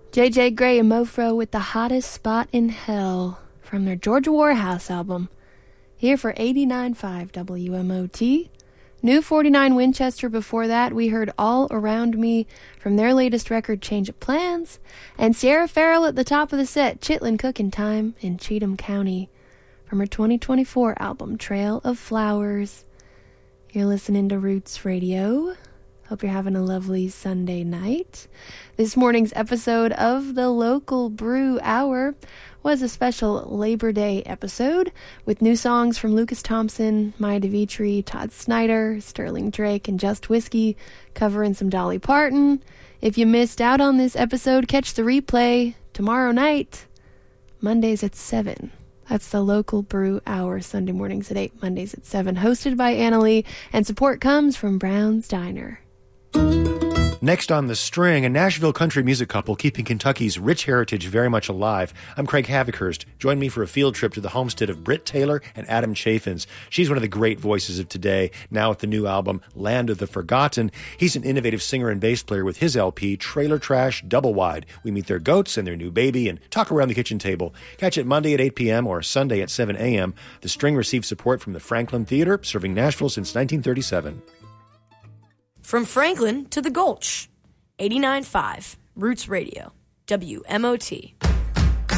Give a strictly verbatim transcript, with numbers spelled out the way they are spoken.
J J Grey and Mofro with The Hottest Spot in Hell from their Georgia Warehouse album. Here for eighty-nine point five W M O T. New forty-nine Winchester before that. We heard All Around Me from their latest record, Change of Plans. And Sierra Farrell at the top of the set, Chitlin Cookin' Time in Cheatham County from her twenty twenty-four album, Trail of Flowers. You're listening to Roots Radio. Hope you're having a lovely Sunday night. This morning's episode of the Local Brew Hour was a special Labor Day episode with new songs from Lucas Thompson, Maya DeVitri, Todd Snyder, Sterling Drake, and Just Whiskey, covering some Dolly Parton. If you missed out on this episode, catch the replay tomorrow night, Mondays at seven. That's the Local Brew Hour, Sunday mornings at eight, Mondays at seven, hosted by Annalie, and support comes from Brown's Diner. Next on the string, a Nashville country music couple keeping Kentucky's rich heritage very much alive. I'm Craig Havikhurst. Join me for a field trip to the homestead of Britt Taylor and Adam Chaffins. She's one of the great voices of today, now with the new album, Land of the Forgotten. He's an innovative singer and bass player with his L P, Trailer Trash Double Wide. We meet their goats and their new baby and talk around the kitchen table. Catch it Monday at eight p.m. or Sunday at seven a.m. The string receives support from the Franklin Theater, serving Nashville since nineteen thirty-seven. From Franklin to the Gulch, eighty-nine point five, Roots Radio, W M O T.